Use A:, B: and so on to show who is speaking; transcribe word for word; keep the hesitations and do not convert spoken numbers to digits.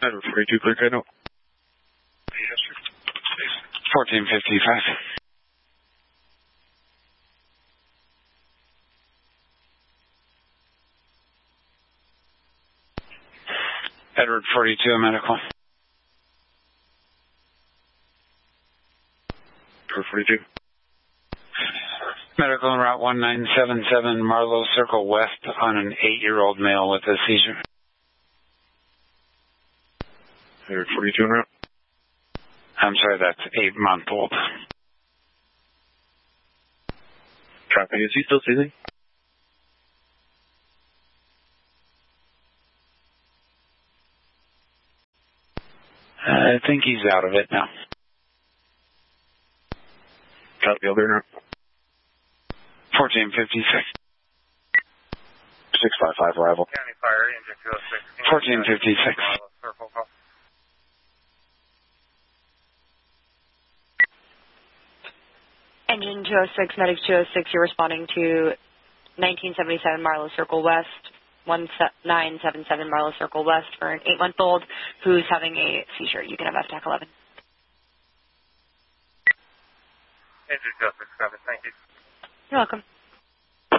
A: Edward forty-two, clear K note.
B: fourteen fifty-five. Edward forty-two, medical.
A: Edward forty-two.
B: Medical en route one nine seven seven, Marlowe Circle West on an eight-year-old male with a seizure.
A: Edward forty-two en route.
B: I'm sorry, that's eight-month-old.
A: Traffic, is he still seizing?
B: I think he's out of it now.
A: Copy, over en route.
B: fourteen fifty-six.
A: six five five, arrival.
C: County Fire, engine two oh six.
B: fourteen fifty-six.
C: Circle call.
D: Engine two oh six, Medic two oh six, you're responding to nineteen seventy-seven Marlowe Circle West, one nine seven seven Marlowe Circle West for an eight-month-old who's having a seizure. You can have F TAC eleven.
C: Engine two oh six, copy. Thank you.
D: You're welcome.